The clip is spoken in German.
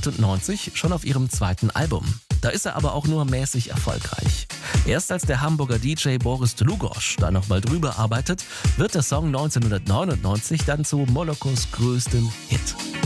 1998 schon auf ihrem zweiten Album. Da ist er aber auch nur mäßig erfolgreich. Erst als der Hamburger DJ Boris Dlugosch da nochmal drüber arbeitet, wird der Song 1999 dann zu Molokos größtem Hit.